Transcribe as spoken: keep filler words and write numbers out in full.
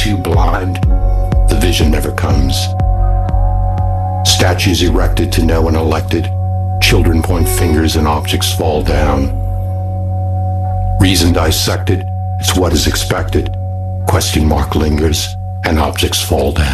Too blind, the vision never comes. Statues erected to no one elected. Children point fingers and objects fall down. Reason dissected, it's what is expected. Question mark lingers and objects fall down.